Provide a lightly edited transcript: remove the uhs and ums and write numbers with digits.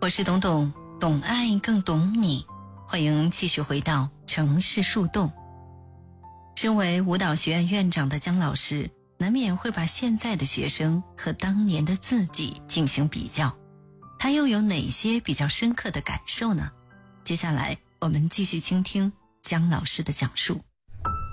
我是董董，懂爱更懂你。欢迎继续回到城市树洞。身为舞蹈学院院长的姜老师，难免会把现在的学生和当年的自己进行比较。他又有哪些比较深刻的感受呢？接下来我们继续倾听姜老师的讲述。